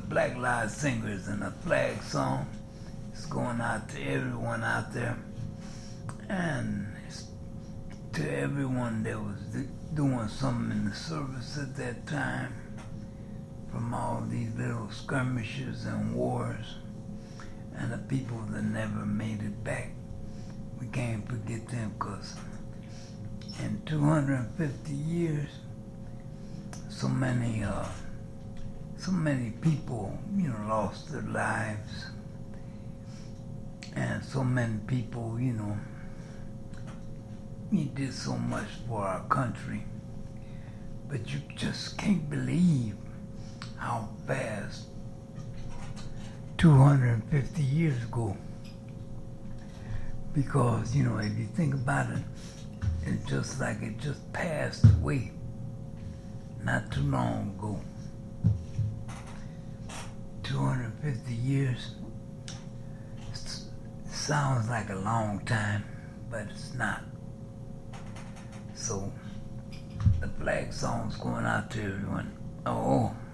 Black Lives Singers and a flag song. It's going out to everyone out there, and to everyone that was doing something in the service at that time, from all these little skirmishes and wars, and the people that never made it back. We can't forget them, because in 250 years, so many people, lost their lives, and so many people, he did so much for our country. But you just can't believe how fast 250 years ago. Because, if you think about it, it's just like it just passed away not too long ago. 250 years sounds like a long time, but it's not. So the flag song's going out to everyone. Oh.